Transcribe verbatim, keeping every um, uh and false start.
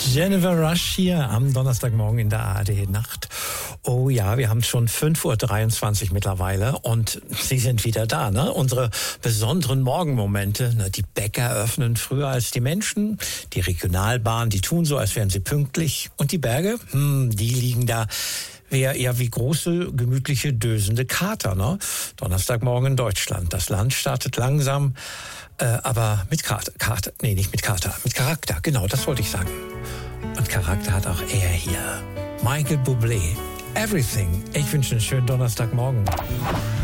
Jennifer Rush hier am Donnerstagmorgen in der A R D Nacht. Oh ja, wir haben schon fünf Uhr dreiundzwanzig mittlerweile und Sie sind wieder da, ne? Unsere besonderen Morgenmomente, ne? Die Bäcker öffnen früher als die Menschen, die Regionalbahn, die tun so, als wären sie pünktlich. Und die Berge, hm, die liegen da wäre eher wie große, gemütliche, dösende Kater, ne? Donnerstagmorgen in Deutschland. Das Land startet langsam, äh, aber mit Kater, Kater, nee, nicht mit Kater, mit Charakter, genau, das wollte ich sagen. Und Charakter hat auch er hier. Michael Bublé. Everything. Ich wünsche einen schönen Donnerstagmorgen.